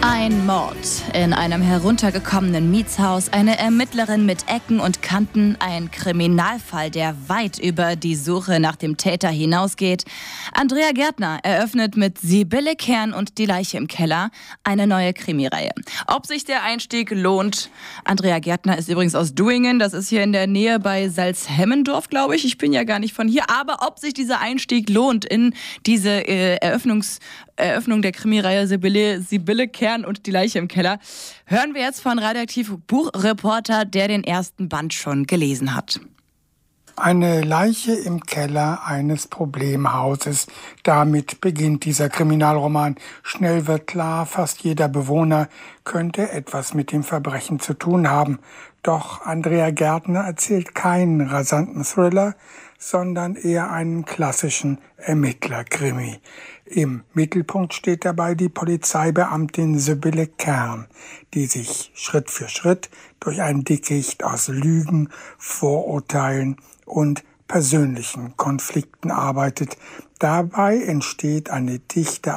Ein Mord in einem heruntergekommenen Mietshaus, eine Ermittlerin mit Ecken und Kanten, ein Kriminalfall, der weit über die Suche nach dem Täter hinausgeht. Andrea Gärtner eröffnet mit Sibylle Kern und die Leiche im Keller eine neue Krimireihe. Ob sich der Einstieg lohnt? Andrea Gärtner ist übrigens aus Duingen, das ist hier in der Nähe bei Salzhemmendorf, glaube ich. Ich bin ja gar nicht von hier, aber ob sich dieser Einstieg lohnt in diese Eröffnung der Krimireihe Sibylle Kern und die Leiche im Keller, hören wir jetzt von Radioaktiv Buchreporter, der den ersten Band schon gelesen hat. Eine Leiche im Keller eines Problemhauses. Damit beginnt dieser Kriminalroman. Schnell wird klar, fast jeder Bewohner könnte etwas mit dem Verbrechen zu tun haben. Doch Andrea Gärtner erzählt keinen rasanten Thriller, sondern eher einen klassischen Ermittlerkrimi. Im Mittelpunkt steht dabei die Polizeibeamtin Sibylle Kern, die sich Schritt für Schritt durch ein Dickicht aus Lügen, Vorurteilen und persönlichen Konflikten arbeitet. Dabei entsteht eine dichte